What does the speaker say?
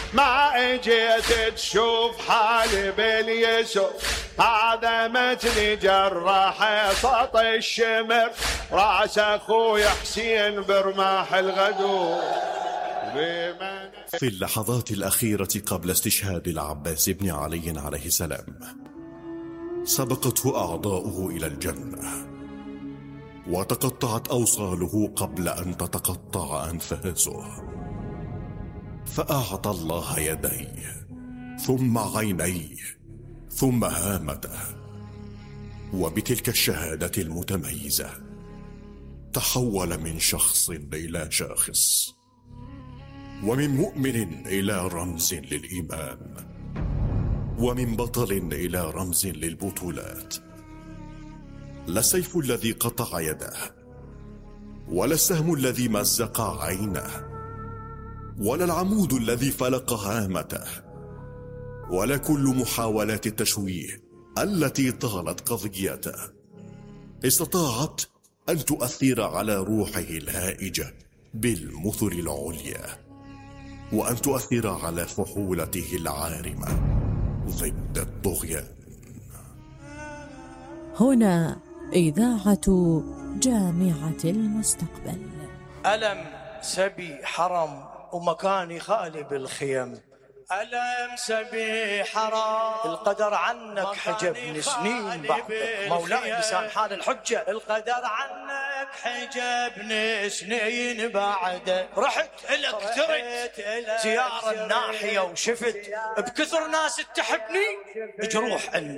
ما اجيت تشوف حالي باليسوف، هذا متني جرح سط الشمر، راس اخوي حسين برماح الغدو. في اللحظات الأخيرة قبل استشهاد العباس بن علي عليه السلام سبقته أعضاؤه إلى الجنة، وتقطعت أوصاله قبل أن تتقطع أنفاسه، فأعطى الله يديه ثم عينيه ثم هامته، وبتلك الشهادة المتميزة تحول من شخص إلى شاخص، ومن مؤمن إلى رمز للإيمان، ومن بطل إلى رمز للبطولات. لا السيف الذي قطع يده، ولا السهم الذي مزق عينه، ولا العمود الذي فلق هامته، ولا كل محاولات التشويه التي طالت قضيته استطاعت أن تؤثر على روحه الهائجة بالمثل العليا، وأن تؤثر على فحولته العارمة ضد الطغيان. هنا إذاعة جامعة المستقبل. ألم سبي حرم ومكاني خالي بالخيم، ألم سبي حرام القدر عنك حجبني سنين بعدك مولاي لسان حال الحجة، القدر عنك حجبني سنين بعدك، رحت إلك ترد زيارة الناحية وشفت بكثر ناس تحبني جروح